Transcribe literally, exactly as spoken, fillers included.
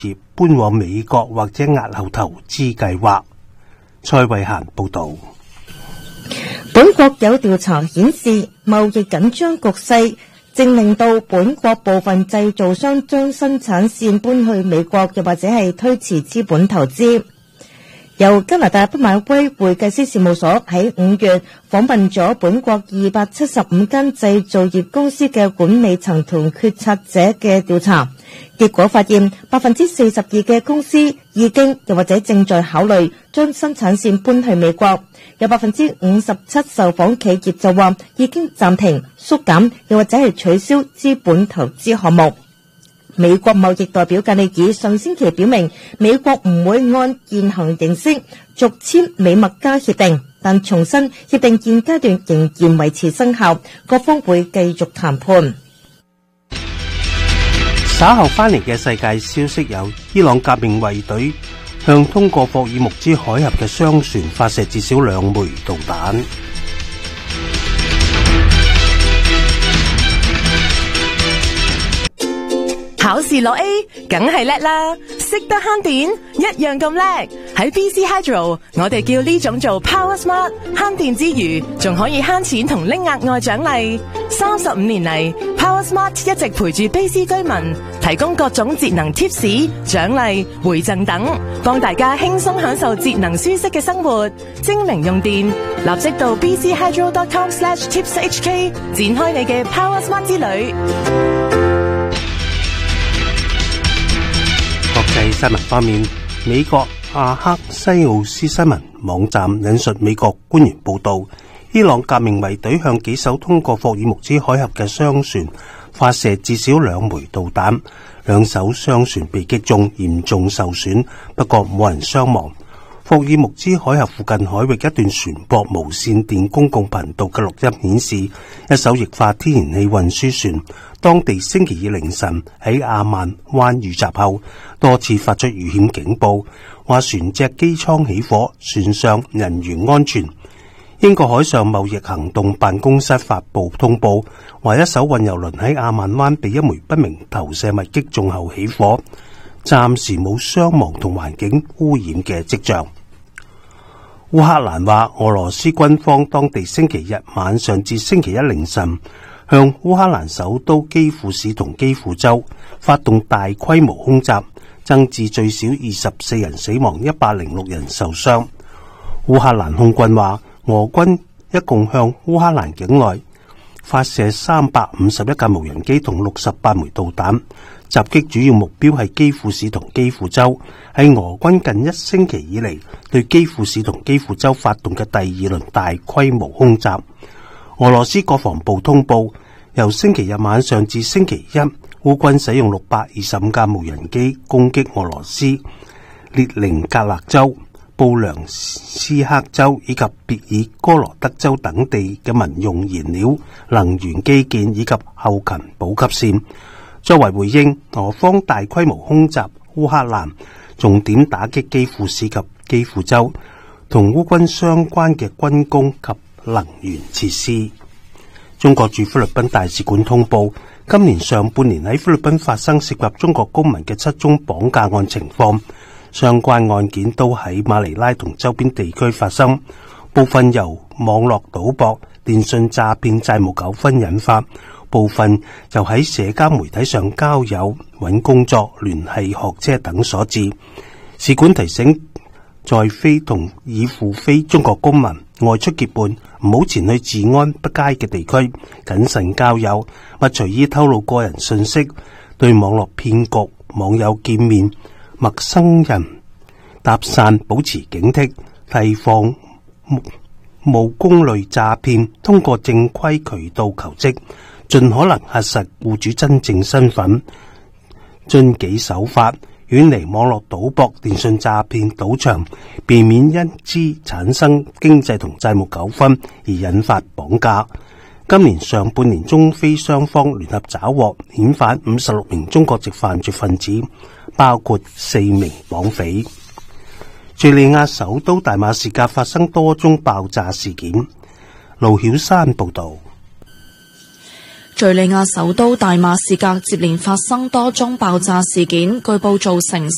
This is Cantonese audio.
業搬往美國或者押後投資計劃。蔡慧嫻報道。 本國有調查顯示，貿易緊張局勢正令到本國部分製造商將生產線搬去美國，又或者係推遲資本投資。由加拿大畢馬威會計師事務所喺五月訪問咗本國二百七十五間製造業公司嘅管理層同決策者嘅調查，結果發現百分之四十二嘅公司已經又或者正在考慮將生產線搬去美國，有百分之五十七受訪企業就話已經暫停、縮減又或者係取消資本投資項目。美國貿易代表格里爾上星期表明，美國唔會按現行形式續簽美墨加協定，但重申協定現階段仍然維持生效，各方會繼續談判。 稍後翻嚟嘅世界消息有：伊朗革命衛隊向通過霍爾木茲海峽嘅商船發射至少兩枚導彈。 考試攞 A， 梗係叻啦！識得慳電，一樣咁叻。喺 B C Hydro， 我哋叫呢種做 Power Smart， 慳電之餘，仲可以慳錢同拎額外獎勵。三十五年嚟 ，Power Smart 一直陪住 B C 居民，提供各種節能貼士、獎勵、回贈等，幫大家輕鬆享受節能舒適嘅生活。精明用電，立即到 b c hydro dot com slash tips h k 展開你嘅 Power Smart 之旅。 國際新聞方面，美國阿克西奧斯新聞網站引述美國官員報道，伊朗革命衛隊向幾艘通過霍爾木茲海峽嘅商船發射至少兩枚導彈，兩艘商船被擊中，嚴重受損，不過冇人傷亡。霍爾木茲海峽附近海域一段船舶無線電公共頻道嘅錄音顯示，一艘液化天然氣運輸船當地星期二凌晨喺阿曼灣遇襲後，多次發出遇險警報，話船隻機艙起火，船上人員安全。英國海上貿易行動辦公室發布通報，話一艘運油輪喺阿曼灣被一枚不明投射物擊中後起火，暫時冇傷亡同環境污染嘅跡象。烏克蘭話，俄羅斯軍方當地星期日晚上至星期一凌晨向烏克蘭首都基輔市同基輔州發動大規模空襲，增至最少二十四人死亡，一百零六人受傷。烏克蘭空軍話，俄軍一共向烏克蘭境內發射三百五十一架無人機同六十八枚導彈，襲擊主要目標係基輔市同基輔州，係俄軍近一星期以嚟對基輔市同基輔州發動嘅第二輪大規模空襲。俄羅斯國防部通報，由星期日晚上至星期一，烏軍使用六百二十五架無人機攻擊俄羅斯列寧格勒州、布良斯克州以及別爾哥羅德州等地嘅民用燃料、能源基建以及後勤補給線。作為回應，俄方大規模空襲烏克蘭，重點打擊基輔市及基輔州同烏軍相關嘅軍工及能源設施。中國駐菲律賓大使館通報，今年上半年喺菲律賓發生涉及中國公民嘅七宗綁架案情況，相關案件都喺馬尼拉同周邊地區發生，部分由網絡賭博、電信詐騙、債務糾紛引發，部分就喺社交媒體上交友、揾工作、聯繫學車等所致。使館提醒在非同已赴非中國公民外出結伴，唔好前去治安不佳嘅地區，謹慎交友，勿隨意透露個人信息，對網絡騙局、網友見面、陌生人搭訕保持警惕，提防冒功類詐騙，通過正規渠道求職，盡可能核實僱主真正身份，遵紀守法，遠離網絡賭博、電信詐騙、賭場，避免因之產生經濟同債務糾紛而引發綁架。今年上半年，中非雙方聯合抓獲遣返五十六名中國籍犯罪分子，包括四名綁匪。敘利亞首都大馬士革發生多宗爆炸事件。盧曉山報道。 敘利亞首都大馬士革接連發生多宗爆炸事件，據報造成